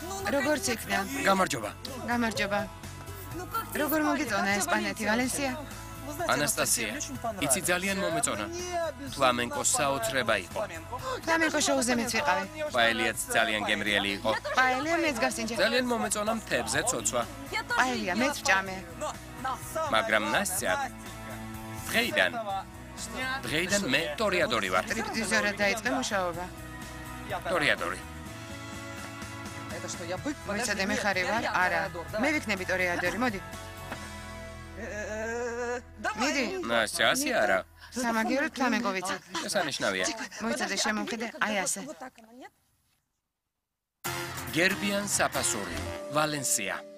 როგორც იქნა? გამარჯობა. გამარჯობა. როგორ მოგიწონა ესპანეთი, ვალენსია? ანასტასია, იცი ძალიან მომეწონა. ფლამენკოს საოცრება იყო. ფლამენკო შოუზე მეც ვიყავი. პაელიაც ძალიან გემრიელი იყო. პაელია მეც გავსინჯე. ძალიან მომეწონა მთებზე ცოცვა. პაელია მეც ვჭამე. მაგრამ ნასწია დღეიდან მე ტორიადორი ვარ. სტრიპტიზორად დაიწყე მუშაობა. ტორიადორი. მოიცადე მე ხარი ვარ? არა. მე ვიქნები ტორიადორი, მოდი. მიდი. ნასწია, ასე არა. სამაგიეროდ ფლამენკო ვიცი. შესანიშნავია. მოიცადე შემომხედე, აი ასე. გერბიან საფასური, ვალენსია.